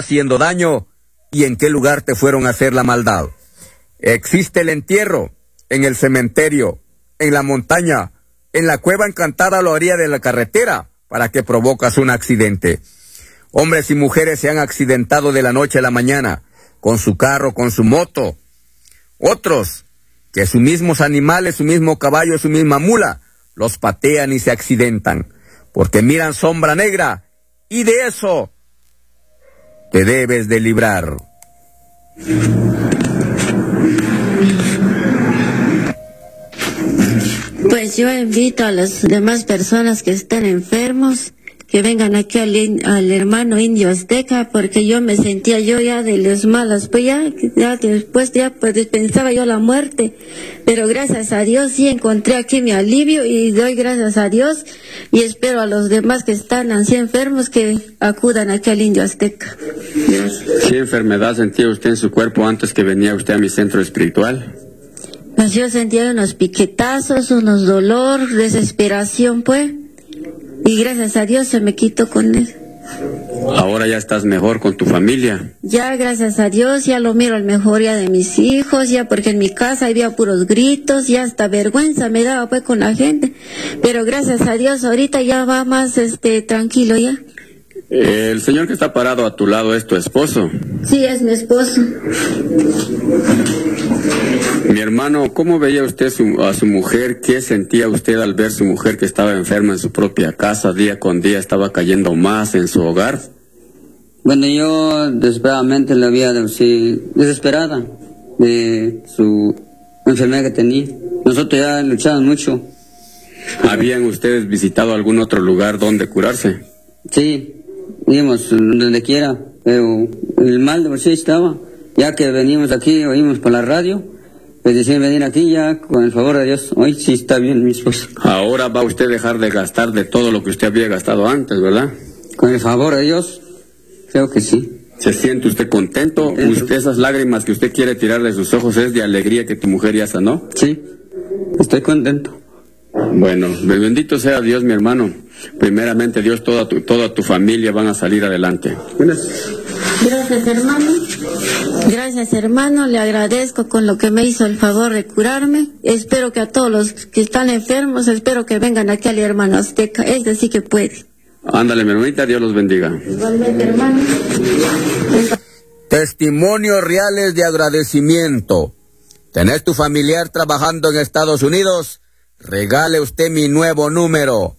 haciendo daño y en qué lugar te fueron a hacer la maldad. Existe el entierro en el cementerio, en la montaña, en la cueva encantada a la orilla de la carretera, para que provocas un accidente. Hombres y mujeres se han accidentado de la noche a la mañana, con su carro, con su moto. Otros, que sus mismos animales, su mismo caballo, su misma mula, los patean y se accidentan, porque miran sombra negra, y de eso te debes de librar. Pues yo invito a las demás personas que estén enfermos que vengan aquí al hermano indio azteca, porque yo me sentía yo ya de las malas, pues ya después pues pensaba yo la muerte, pero gracias a Dios sí encontré aquí mi alivio y doy gracias a Dios y espero a los demás que están así enfermos que acudan aquí al indio azteca. Gracias. ¿Qué enfermedad sentía usted en su cuerpo antes que venía usted a mi centro espiritual? Pues yo sentía unos piquetazos, unos dolor, desesperación pues. Y gracias a Dios se me quitó con él. Ahora ya estás mejor con tu familia. Ya, gracias a Dios, ya lo miro al mejoría de mis hijos, ya porque en mi casa había puros gritos, ya hasta vergüenza me daba pues con la gente. Pero gracias a Dios ahorita ya va más tranquilo ya. El señor que está parado a tu lado es tu esposo. Sí, es mi esposo. Mi hermano, ¿cómo veía usted a su mujer? ¿Qué sentía usted al ver su mujer que estaba enferma en su propia casa, día con día estaba cayendo más en su hogar? Bueno, yo desesperadamente la había desesperada de su enfermedad que tenía. Nosotros ya luchamos mucho. ¿Habían ustedes visitado algún otro lugar donde curarse? Sí, íbamos donde quiera, pero el mal de por sí estaba. Ya que venimos aquí, oímos por la radio, pues decían venir aquí ya, con el favor de Dios. Hoy sí está bien mi esposa. Ahora va usted a dejar de gastar de todo lo que usted había gastado antes, ¿verdad? Con el favor de Dios, creo que sí. ¿Se siente usted contento? ¿Esas lágrimas que usted quiere tirar de sus ojos es de alegría que tu mujer ya sanó? Sí, estoy contento. Bueno, bendito sea Dios, mi hermano. Primeramente, Dios, toda tu familia van a salir adelante. Gracias, hermano. Gracias, hermano. Le agradezco con lo que me hizo el favor de curarme. Espero que a todos los que están enfermos, espero que vengan aquí al hermano azteca. Este sí que puede. Ándale, mi hermanita, Dios los bendiga. Igualmente, hermano. Testimonios reales de agradecimiento. ¿Tenés tu familiar trabajando en Estados Unidos? Regale usted mi nuevo número.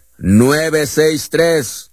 963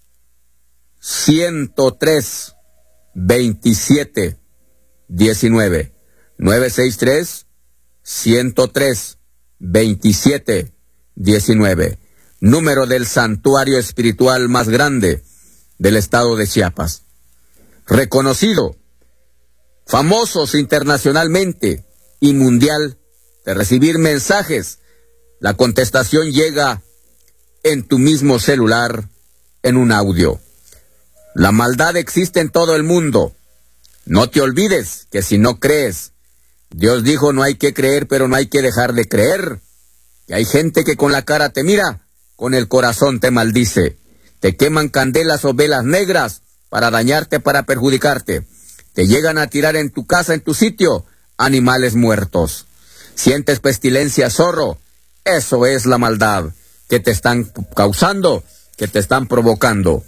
103 27 19 963 103 27 19, número del santuario espiritual más grande del estado de Chiapas, reconocido, famosos internacionalmente y mundial. De recibir mensajes, la contestación llega en tu mismo celular en un audio. La maldad existe en todo el mundo. No te olvides que si no crees, Dios dijo no hay que creer, pero no hay que dejar de creer. Que hay gente que con la cara te mira, con el corazón te maldice. Te queman candelas o velas negras para dañarte, para perjudicarte. Te llegan a tirar en tu casa, en tu sitio, animales muertos. Sientes pestilencia, zorro. Eso es la maldad que te están causando, que te están provocando.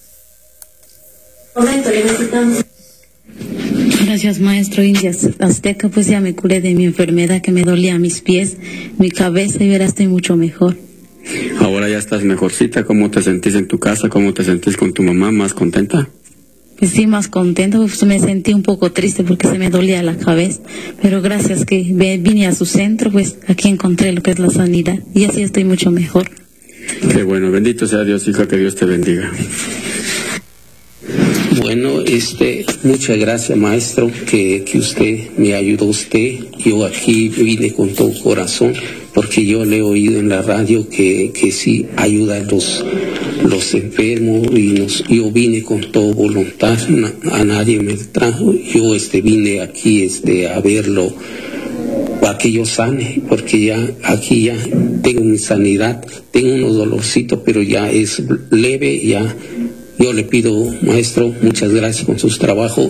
Gracias, maestro India Azteca, pues ya me curé de mi enfermedad que me dolía mis pies, mi cabeza, y ahora estoy mucho mejor. Ahora ya estás mejorcita. ¿Cómo te sentís en tu casa? ¿Cómo te sentís con tu mamá? ¿Más contenta? Pues sí, más contenta, pues me sentí un poco triste porque se me dolía la cabeza, pero gracias que vine a su centro, pues aquí encontré lo que es la sanidad y así estoy mucho mejor. Qué bueno, bendito sea Dios, hija, que Dios te bendiga. Bueno, muchas gracias, maestro, que usted me ayudó usted. Yo aquí vine con todo corazón, porque yo le he oído en la radio que sí ayuda a los enfermos, y yo vine con toda voluntad, a nadie me trajo. Yo vine aquí a verlo, para que yo sane, porque ya aquí ya tengo mi sanidad, tengo unos dolorcitos, pero ya es leve, ya. Yo le pido, maestro, muchas gracias con sus trabajos